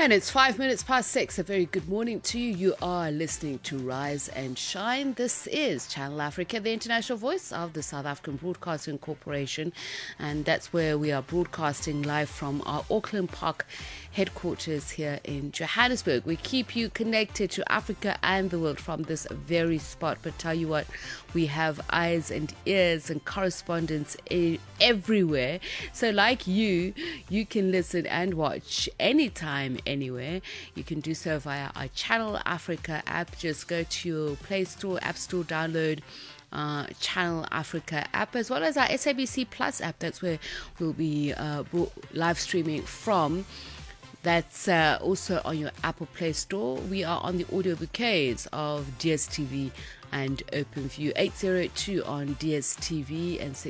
And it's 6:05. A very good morning to you. You are listening to Rise and Shine. This is Channel Africa, the international voice of the South African Broadcasting Corporation. And that's where we are broadcasting live from our Auckland Park headquarters here in Johannesburg. We keep you connected to Africa and the world from this very spot. But tell you what, we have eyes and ears and correspondence everywhere. So like you can listen and watch anytime, anywhere. You can do so via our Channel Africa app. Just go to your Play Store, App Store, download Channel Africa app, as well as our SABC Plus app. That's where we'll be live streaming from. That's also on your Apple Play Store. We are on the audio bouquets of DSTV and OpenView. 802 on DSTV and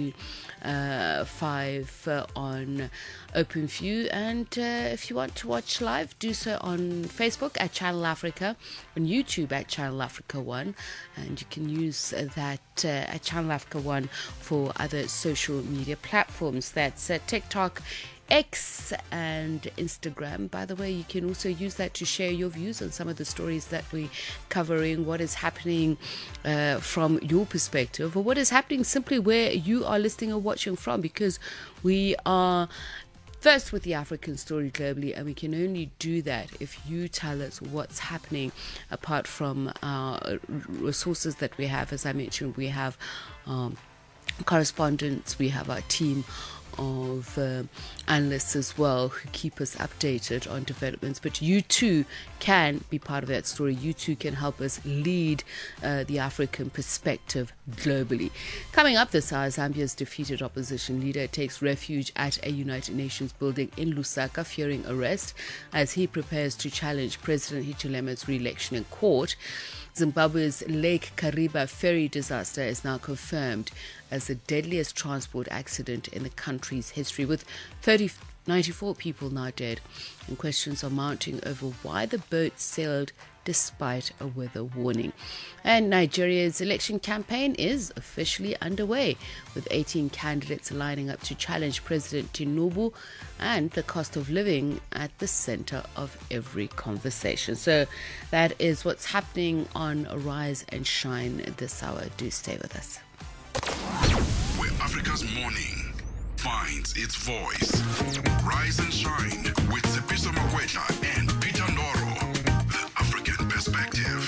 625 on OpenView. And if you want to watch live, do so on Facebook at Channel Africa, on YouTube at Channel Africa 1, and you can use that at Channel Africa 1 for other social media platforms. That's TikTok, X and Instagram. By the way, you can also use that to share your views on some of the stories that we're covering, what is happening from your perspective, or what is happening simply where you are listening or watching from, because we are first with the African story globally, and we can only do that if you tell us what's happening apart from resources that we have. As I mentioned, we have correspondents, we have our team of analysts as well who keep us updated on developments, but you too can be part of that story. You too can help us lead the African perspective globally. Coming up this hour, Zambia's defeated opposition leader takes refuge at a United Nations building in Lusaka, fearing arrest as he prepares to challenge President Hichilema's re-election in court. Zimbabwe's Lake Kariba ferry disaster is now confirmed as the deadliest transport accident in the country's history, with 94 people now dead, and questions are mounting over why the boat sailed despite a weather warning. And Nigeria's election campaign is officially underway, with 18 candidates lining up to challenge President Tinubu, and the cost of living at the center of every conversation. So that is what's happening on Rise and Shine this hour. Do stay with us. Where Africa's morning finds its voice. Rise and Shine with Sipiso Makwetla and Peter Ndoro. The African Perspective.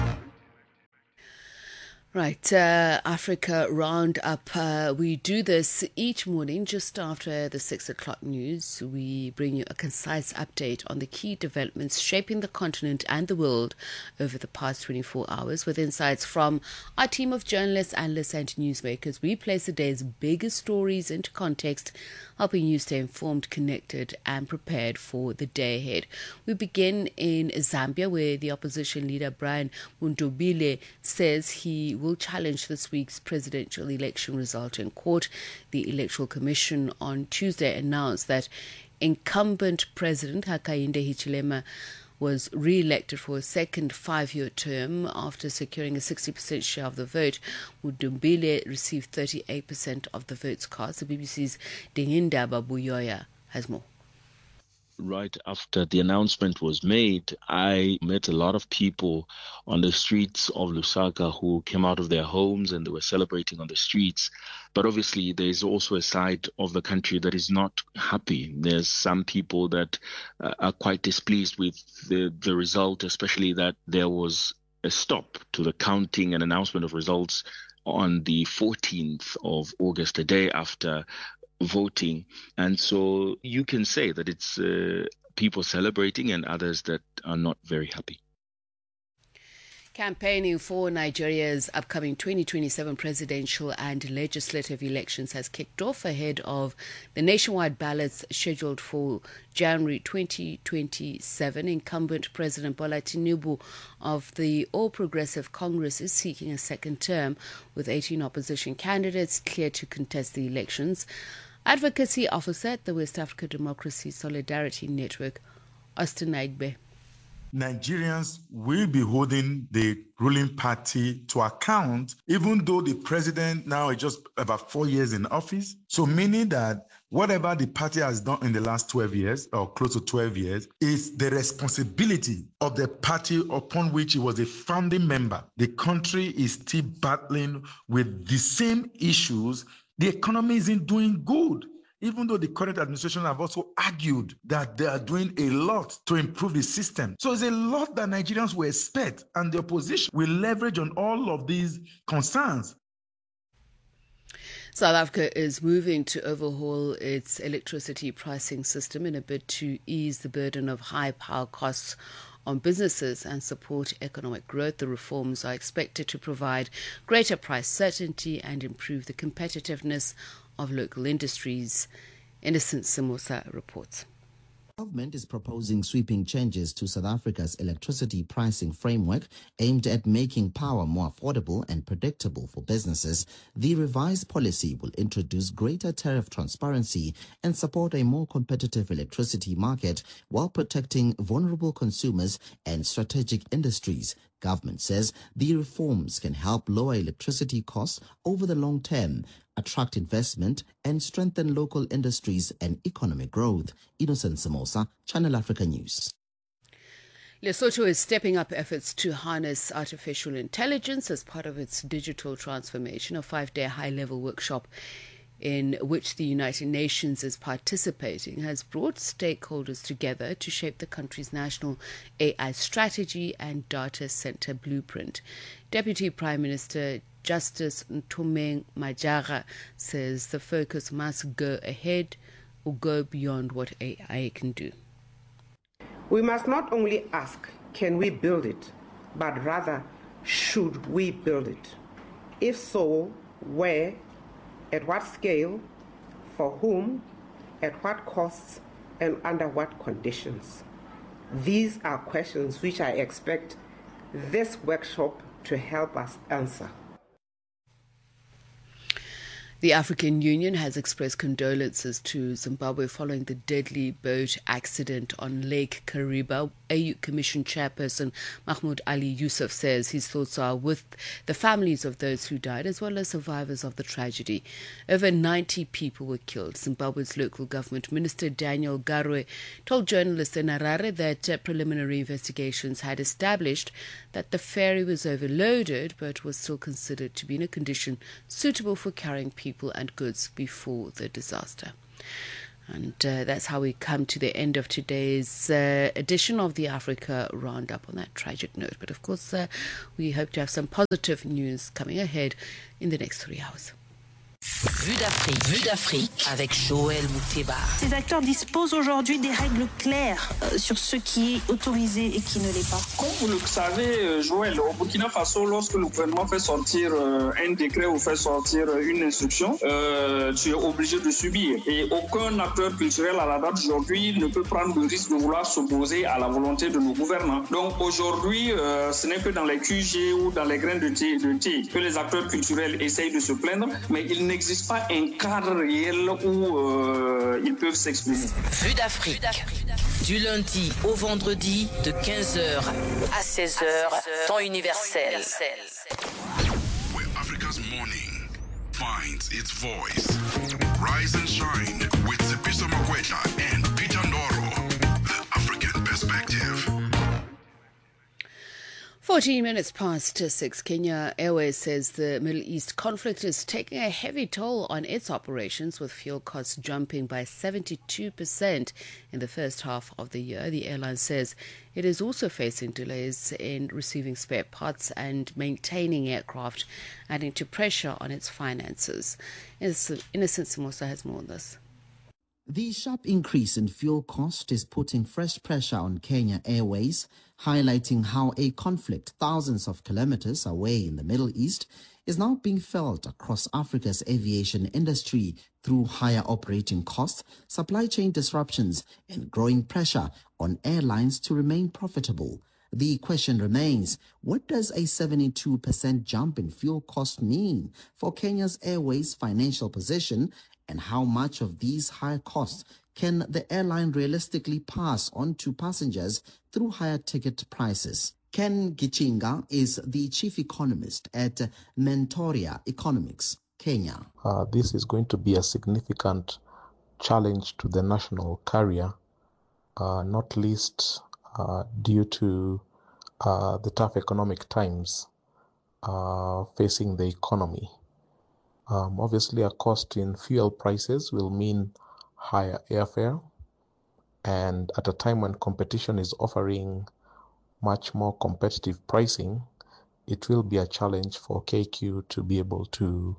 Right, Africa Roundup. We do this each morning just after the 6 o'clock news. We bring you a concise update on the key developments shaping the continent and the world over the past 24 hours, with insights from our team of journalists, analysts and newsmakers. We place the day's biggest stories into context, helping you stay informed, connected and prepared for the day ahead. We begin in Zambia, where the opposition leader Brian Mundubile says he will challenge this week's presidential election result in court. The Electoral Commission on Tuesday announced that incumbent President Hakainde Hichilema was re-elected for a second 5-year term after securing a 60% share of the vote. Mundubile received 38% of the votes cast. The BBC's Dingindaba Buyoya has more. Right after the announcement was made, I met a lot of people on the streets of Lusaka who came out of their homes and they were celebrating on the streets. But obviously, there's also a side of the country that is not happy. There's some people that are quite displeased with the result, especially that there was a stop to the counting and announcement of results on the 14th of August, a day after voting. And so you can say that it's people celebrating and others that are not very happy. Campaigning for Nigeria's upcoming 2027 presidential and legislative elections has kicked off ahead of the nationwide ballots scheduled for January 2027. Incumbent President Bola Tinubu of the All Progressive Congress is seeking a second term, with 18 opposition candidates cleared to contest the elections. Advocacy Officer at the West Africa Democracy Solidarity Network, Austin Naigbe. Nigerians will be holding the ruling party to account, even though the president now is just about 4 years in office. So meaning that whatever the party has done in the last 12 years or close to 12 years is the responsibility of the party upon which he was a founding member. The country is still battling with the same issues. The economy isn't doing good, even though the current administration have also argued that they are doing a lot to improve the system. So it's a lot that Nigerians will expect, and the opposition will leverage on all of these concerns. South Africa is moving to overhaul its electricity pricing system in a bid to ease the burden of high power costs on businesses and support economic growth. The reforms are expected to provide greater price certainty and improve the competitiveness of local industries. Innocent Simosa reports. The government is proposing sweeping changes to South Africa's electricity pricing framework aimed at making power more affordable and predictable for businesses. The revised policy will introduce greater tariff transparency and support a more competitive electricity market while protecting vulnerable consumers and strategic industries. Government says the reforms can help lower electricity costs over the long term, attract investment, and strengthen local industries and economic growth. Innocent Simosa, Channel Africa News. Lesotho is stepping up efforts to harness artificial intelligence as part of its digital transformation. A 5-day high-level workshop in which the United Nations is participating has brought stakeholders together to shape the country's national AI strategy and data center blueprint. Deputy Prime Minister Justice Ntomeng Majara says the focus must go ahead or go beyond what AI can do. We must not only ask, can we build it, but rather, should we build it? If so, where, at what scale, for whom, at what costs, and under what conditions? These are questions which I expect this workshop to help us answer. The African Union has expressed condolences to Zimbabwe following the deadly boat accident on Lake Kariba. AU Commission Chairperson Mahmoud Ali Yusuf says his thoughts are with the families of those who died as well as survivors of the tragedy. Over 90 people were killed. Zimbabwe's local government minister Daniel Garwe told journalists in Harare that preliminary investigations had established that the ferry was overloaded but was still considered to be in a condition suitable for carrying people and goods before the disaster. And that's how we come to the end of today's edition of the Africa Roundup on that tragic note. But of course, we hope to have some positive news coming ahead in the next 3 hours. Vue d'Afrique avec Joël Mouteba. Ces acteurs disposent aujourd'hui des règles claires sur ce qui est autorisé et qui ne l'est pas. Comme vous le savez, Joël, au Burkina Faso, lorsque le gouvernement fait sortir un décret ou fait sortir une instruction, tu es obligé de subir. Et aucun acteur culturel à la date d'aujourd'hui ne peut prendre le risque de vouloir s'opposer à la volonté de nos gouvernants. Donc aujourd'hui, ce n'est que dans les QG ou dans les grains de thé que les acteurs culturels essayent de se plaindre, mais il n'existe pas un cadre réel où ils peuvent s'exprimer. Vue d'Afrique, du lundi au vendredi de 15h à 16h, temps universel. Where Africa's morning finds its voice. Rise and shine with Sipiso Makwetla and Peter Ndoro. The African Perspective. 14 minutes past 6. Kenya Airways says the Middle East conflict is taking a heavy toll on its operations, with fuel costs jumping by 72% in the first half of the year. The airline says it is also facing delays in receiving spare parts and maintaining aircraft, adding to pressure on its finances. Innocent Simosa has more on this. The sharp increase in fuel cost is putting fresh pressure on Kenya Airways, highlighting how a conflict thousands of kilometers away in the Middle East is now being felt across Africa's aviation industry through higher operating costs, supply chain disruptions, and growing pressure on airlines to remain profitable. The question remains, what does a 72% jump in fuel cost mean for Kenya's Airways financial position, and how much of these higher costs can the airline realistically pass on to passengers through higher ticket prices? Ken Gichinga is the chief economist at Mentoria Economics, Kenya. This is going to be a significant challenge to the national carrier, not least due to the tough economic times facing the economy. Obviously, a cost in fuel prices will mean higher airfare, and at a time when competition is offering much more competitive pricing, it will be a challenge for KQ to be able to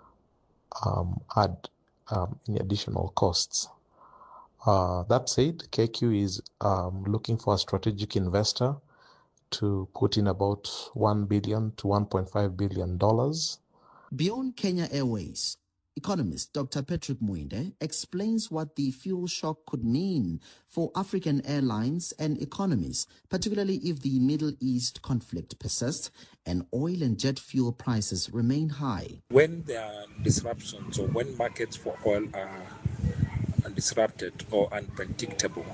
add any additional costs. That said, KQ is looking for a strategic investor to put in about $1 billion to $1.5 billion. Beyond Kenya Airways, economist Dr. Patrick Muinde explains what the fuel shock could mean for African airlines and economies, particularly if the Middle East conflict persists and oil and jet fuel prices remain high. When there are disruptions or when markets for oil are disrupted or unpredictable,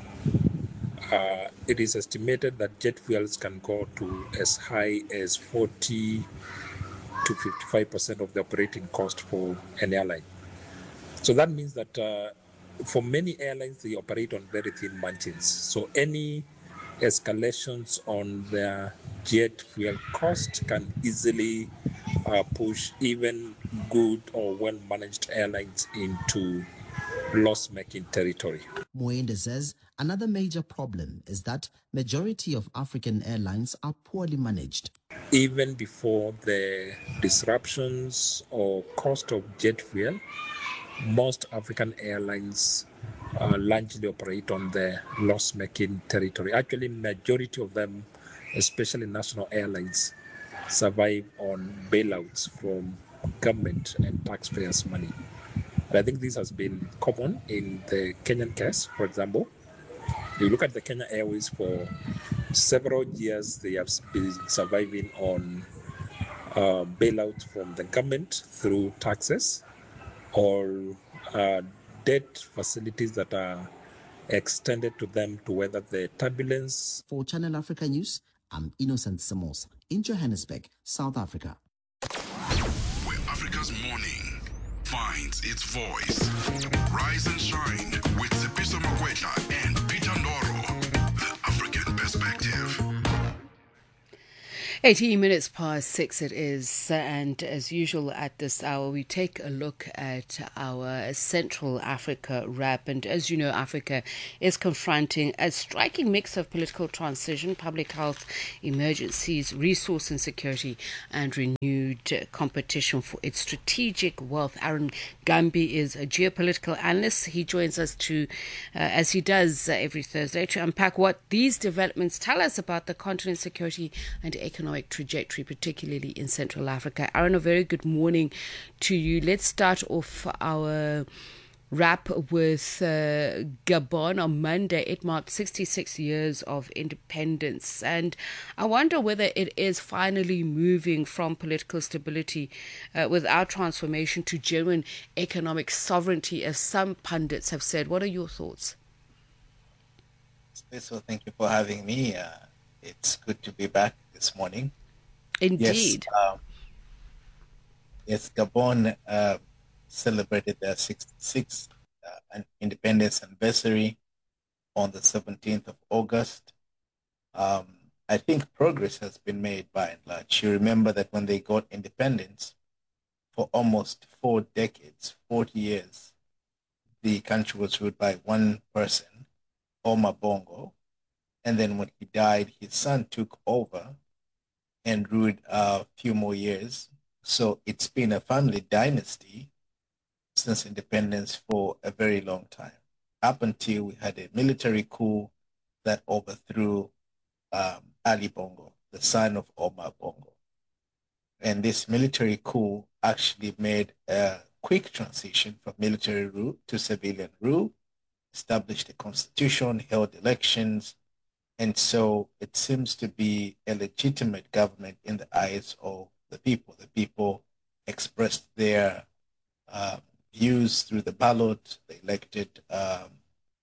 it is estimated that jet fuels can go to as high as 40 to 55% of the operating cost for an airline. So that means that for many airlines, they operate on very thin margins. So any escalations on their jet fuel cost can easily push even good or well-managed airlines into loss-making territory. Muinde says another major problem is that majority of African airlines are poorly managed. Even before the disruptions or cost of jet fuel, most African airlines largely operate on the loss-making territory. Actually, majority of them, especially national airlines, survive on bailouts from government and taxpayers' money. But I think this has been common in the Kenyan case, for example. You look at the Kenya Airways for several years, they have been surviving on bailouts from the government through taxes or debt facilities that are extended to them to weather the turbulence. For Channel Africa News, I'm Innocent Samosa in Johannesburg, South Africa. Where Africa's morning finds its voice. Rise and shine with Tsepiso Makwetla and Peter Ndoro. The African Perspective. 18 minutes past 6 it is, and as usual at this hour we take a look at our Central Africa wrap. And as you know, Africa is confronting a striking mix of political transition, public health emergencies, resource insecurity and renewed competition for its strategic wealth. Aaron Gambi is a geopolitical analyst. He joins us to, as he does every Thursday, to unpack what these developments tell us about the continent's security and economic trajectory, particularly in Central Africa. Aaron, a very good morning to you. Let's start off our wrap with Gabon. On Monday, it marked 66 years of independence, and I wonder whether it is finally moving from political stability without transformation to genuine economic sovereignty, as some pundits have said. What are your thoughts? So thank you for having me. It's good to be back this morning. Indeed. Yes, Gabon celebrated their 66th independence anniversary on the 17th of August. I think progress has been made by and large. You remember that when they got independence, for almost 4 decades, 40 years, the country was ruled by one person, Omar Bongo. And then when he died, his son took over and ruled a few more years. So it's been a family dynasty since independence for a very long time, up until we had a military coup that overthrew Ali Bongo, the son of Omar Bongo. And this military coup actually made a quick transition from military rule to civilian rule, established a constitution, held elections, and so it seems to be a legitimate government in the eyes of the people. The people expressed their views through the ballot. They elected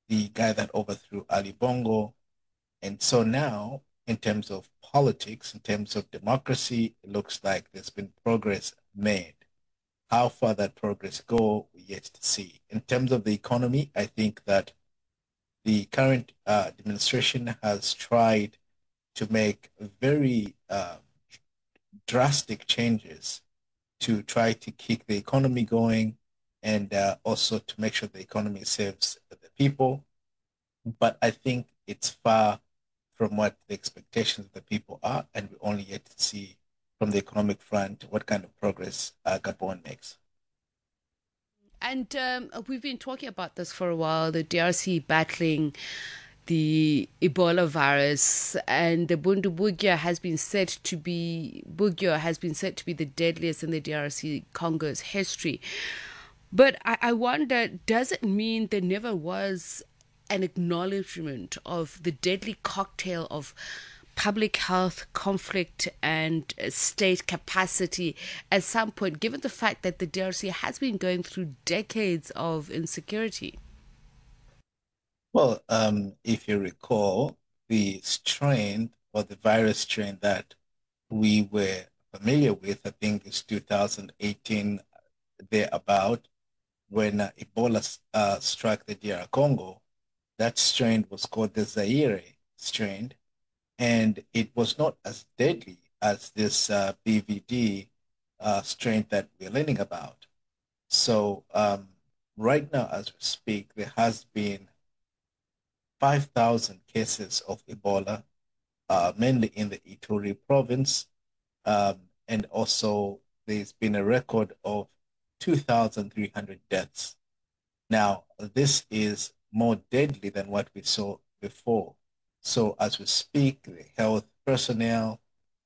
the guy that overthrew Ali Bongo. And so now, in terms of politics, in terms of democracy, it looks like there's been progress made. How far that progress go, we're yet to see. In terms of the economy, I think that the current administration has tried to make very drastic changes to try to keep the economy going and also to make sure the economy serves the people. But I think it's far from what the expectations of the people are, and we only yet to see from the economic front what kind of progress Gabon makes. And we've been talking about this for a while, the DRC battling the Ebola virus, and the Bundibugyo has been said to be the deadliest in the DRC Congo's history. But I wonder, does it mean there never was an acknowledgement of the deadly cocktail of public health, conflict, and state capacity at some point, given the fact that the DRC has been going through decades of insecurity? Well, if you recall, the strain or the virus strain that we were familiar with, I think it's 2018, thereabout, when Ebola struck the DR Congo, that strain was called the Zaire strain, and it was not as deadly as this BVD strain that we're learning about. So right now, as we speak, there has been 5,000 cases of Ebola, mainly in the Ituri province, and also there's been a record of 2,300 deaths. Now, this is more deadly than what we saw before. So as we speak, the health personnel,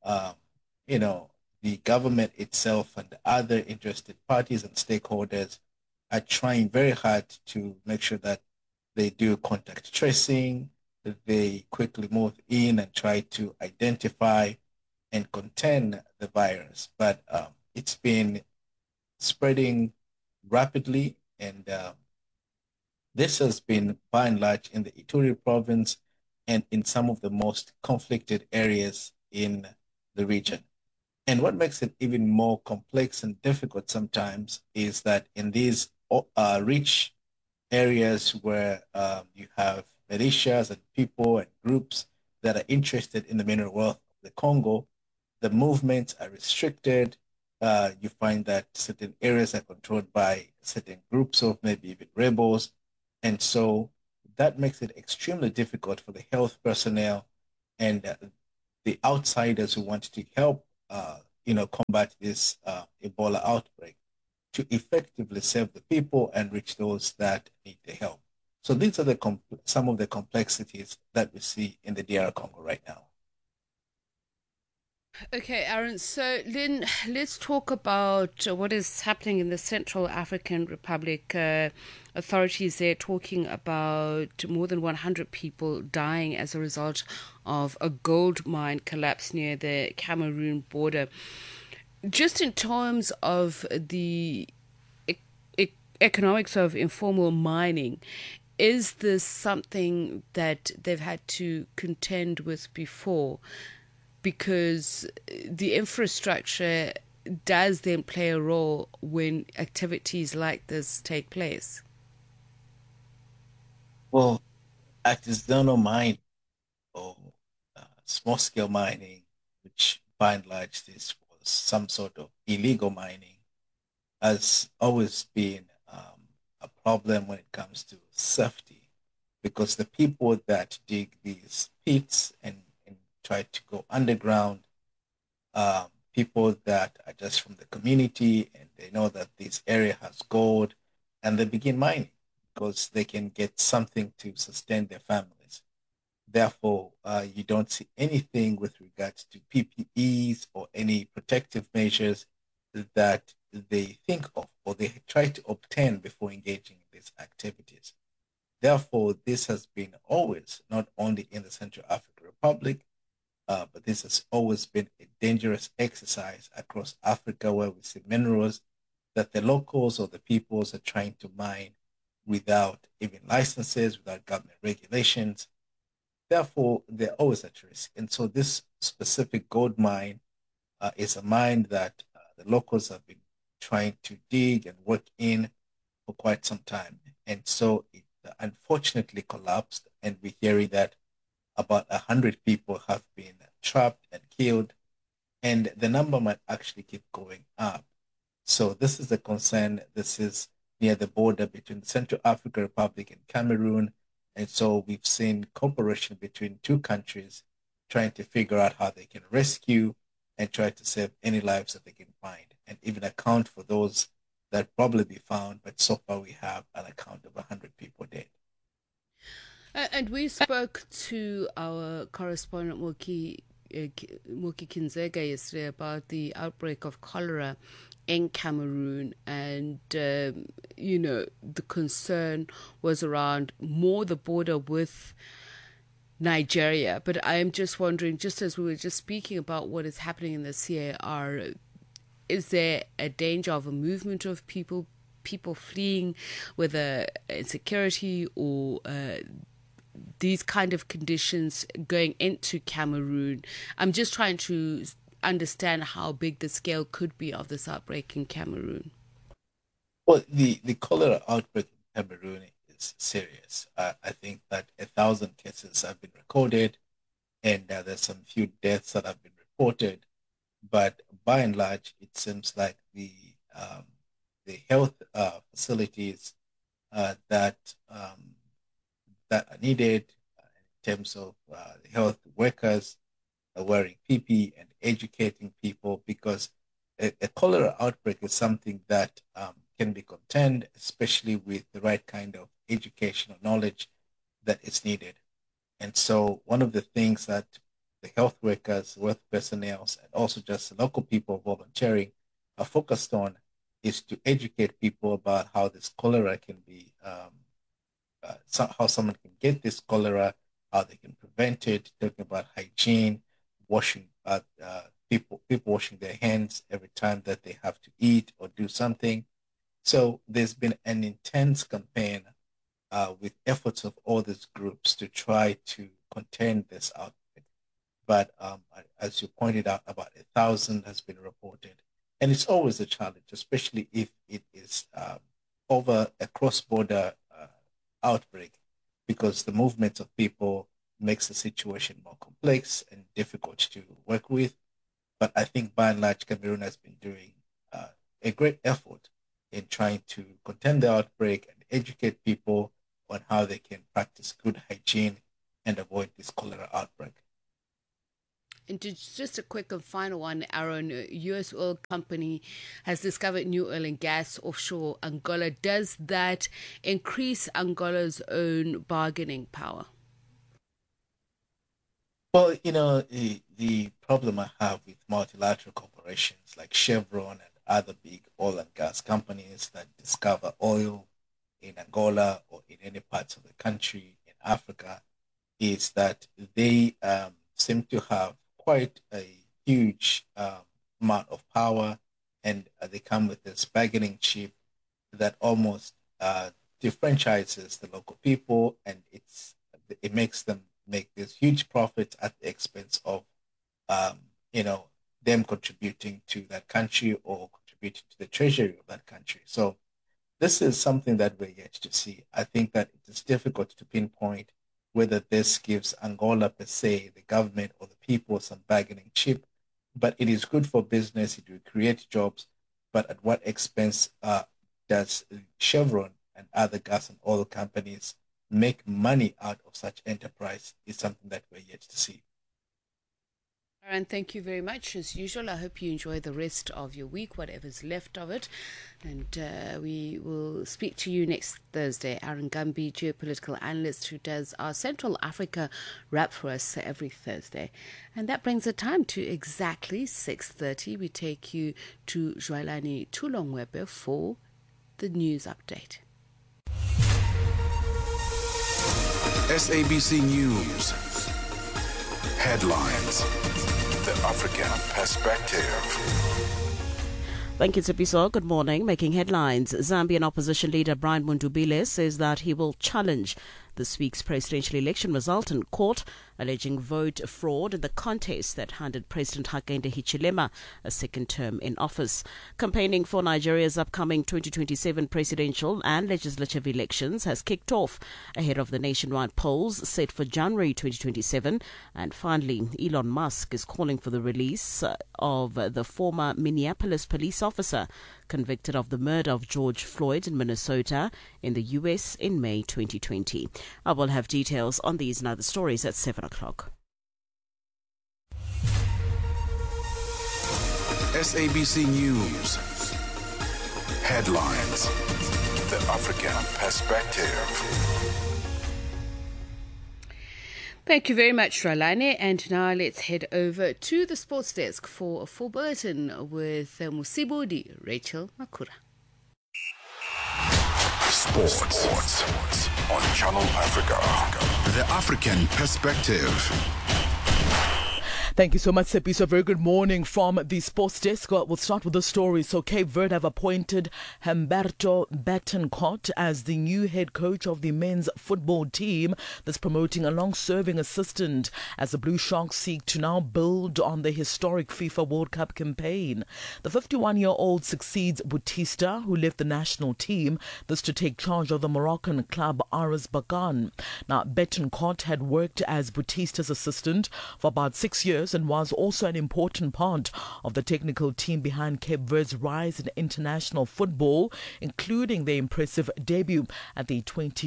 the government itself and other interested parties and stakeholders are trying very hard to make sure that they do contact tracing, that they quickly move in and try to identify and contain the virus. But it's been spreading rapidly, and this has been by and large in the Ituri province and in some of the most conflicted areas in the region. And what makes it even more complex and difficult sometimes is that in these rich areas where you have militias and people and groups that are interested in the mineral wealth of the Congo, the movements are restricted. You find that certain areas are controlled by certain groups of maybe even rebels. And so that makes it extremely difficult for the health personnel and the outsiders who want to help, combat this Ebola outbreak to effectively serve the people and reach those that need the help. So these are some of the complexities that we see in the DR Congo right now. Okay, Aaron, so then let's talk about what is happening in the Central African Republic. Authorities there talking about more than 100 people dying as a result of a gold mine collapse near the Cameroon border. Just in terms of the economics of informal mining, is this something that they've had to contend with before? Because the infrastructure does then play a role when activities like this take place. Well, artisanal mining or small-scale mining, which by and large this was some sort of illegal mining, has always been a problem when it comes to safety, because the people that dig these pits and try to go underground, people that are just from the community and they know that this area has gold, and they begin mining because they can get something to sustain their families. Therefore, you don't see anything with regards to PPEs or any protective measures that they think of or they try to obtain before engaging in these activities. Therefore, this has been always, not only in the Central African Republic, but this has always been a dangerous exercise across Africa, where we see minerals that the locals or the peoples are trying to mine without even licenses, without government regulations. Therefore, they're always at risk. And so this specific gold mine is a mine that the locals have been trying to dig and work in for quite some time. And so it unfortunately collapsed, and we're hearing that about 100 people have been trapped and killed, and the number might actually keep going up. So this is a concern. This is near the border between the Central African Republic and Cameroon. And so we've seen cooperation between two countries trying to figure out how they can rescue and try to save any lives that they can find, and even account for those that probably be found. But so far we have an account of 100 people dead. And we spoke to our correspondent Moki Kinzega yesterday about the outbreak of cholera in Cameroon, and the concern was around more the border with Nigeria. But I am just wondering, just as we were just speaking about what is happening in the CAR, is there a danger of a movement of people fleeing, whether insecurity or these kind of conditions going into Cameroon? I'm just trying to understand how big the scale could be of this outbreak in Cameroon. Well, the cholera outbreak in Cameroon is serious. I think that 1,000 cases have been recorded, and there's some few deaths that have been reported. But by and large, it seems like the health facilities that are needed in terms of the health workers wearing PPE and educating people, because a cholera outbreak is something that can be contained, especially with the right kind of educational knowledge that is needed. And so one of the things that the health workers, health personnel, and also just local people volunteering are focused on is to educate people about how this cholera can be, how someone can get this cholera, how they can prevent it, talking about hygiene, washing, people washing their hands every time that they have to eat or do something. So there's been an intense campaign with efforts of all these groups to try to contain this outbreak. But as you pointed out, about 1,000 has been reported. And it's always a challenge, especially if it is over a cross-border outbreak, because the movement of people makes the situation more complex and difficult to work with. But I think by and large, Cameroon has been doing a great effort in trying to contain the outbreak and educate people on how they can practice good hygiene and avoid this cholera outbreak. And just a quick and final one, Aaron, U.S. oil company has discovered new oil and gas offshore Angola. Does that increase Angola's own bargaining power? Well, the problem I have with multilateral corporations like Chevron and other big oil and gas companies that discover oil in Angola or in any parts of the country in Africa is that they seem to have quite a huge amount of power, and they come with this bargaining chip that almost differentiates the local people, and it makes them make this huge profit at the expense of them contributing to that country or contributing to the treasury of that country. So this is something that we're yet to see. I think that it is difficult to pinpoint whether this gives Angola per se, the government or the people, some bargaining chip, but it is good for business, it will create jobs, but at what expense does Chevron and other gas and oil companies make money out of such enterprise is something that we're yet to see. Aaron, thank you very much. As usual, I hope you enjoy the rest of your week, whatever's left of it. And we will speak to you next Thursday. Aaron Gumby, geopolitical analyst who does our Central Africa wrap for us every Thursday. And that brings the time to exactly 6:30. We take you to Joelani Tulongwebe for the news update. SABC News. Headlines. The African Perspective. Thank you, Tsepiso. Good morning. Making headlines, Zambian opposition leader Brian Mundubile says that he will challenge this week's presidential election result in court, alleging vote fraud in the contest that handed President Hakainde Hichilema a second term in office. Campaigning for Nigeria's upcoming 2027 presidential and legislative elections has kicked off ahead of the nationwide polls set for January 2027. And finally, Elon Musk is calling for the release of the former Minneapolis police officer convicted of the murder of George Floyd in Minnesota in the U.S. in May 2020. I will have details on these and other stories at 7 o'clock. SABC News. Headlines. The African Perspective. Thank you very much, Ralane. And now let's head over to the sports desk for a full bulletin with Musibodi Rachel Makura. Sports on Channel Africa. The African Perspective. Thank you so much, Seppi. So very good morning from the sports desk. We'll start with the story. So Cape Verde have appointed Humberto Betancourt as the new head coach of the men's football team that's promoting a long-serving assistant as the Blue Sharks seek to now build on the historic FIFA World Cup campaign. The 51-year-old succeeds Bautista, who left the national team, this to take charge of the Moroccan club RS Berkane. Now, Betancourt had worked as Bautista's assistant for about 6 years and was also an important part of the technical team behind Cape Verde's rise in international football, including their impressive debut at the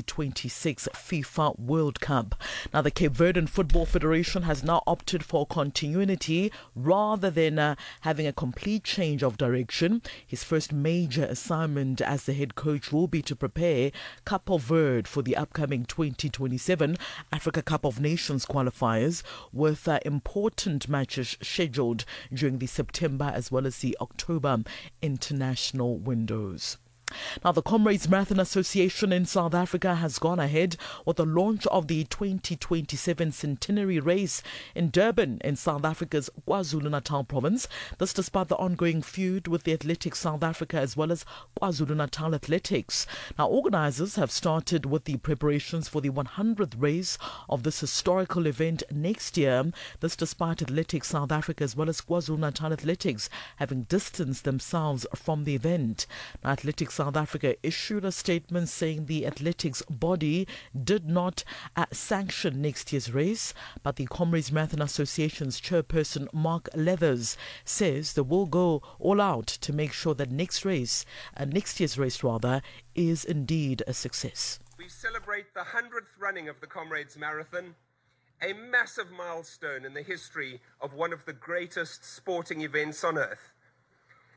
2026 FIFA World Cup. Now, the Cape Verdean Football Federation has now opted for continuity rather than having a complete change of direction. His first major assignment as the head coach will be to prepare Cape Verde for the upcoming 2027 Africa Cup of Nations qualifiers, with important matches scheduled during the September as well as the October international windows. Now, the Comrades Marathon Association in South Africa has gone ahead with the launch of the 2027 centenary race in Durban in South Africa's KwaZulu-Natal province. This despite the ongoing feud with the Athletics South Africa as well as KwaZulu-Natal Athletics. Now, organisers have started with the preparations for the 100th race of this historical event next year. This despite Athletics South Africa as well as KwaZulu-Natal Athletics having distanced themselves from the event. Now, Athletics South Africa issued a statement saying the athletics body did not sanction next year's race, but the Comrades Marathon Association's chairperson Mark Leathers says they will go all out to make sure that next year's race is indeed a success. We celebrate the 100th running of the Comrades Marathon, a massive milestone in the history of one of the greatest sporting events on earth.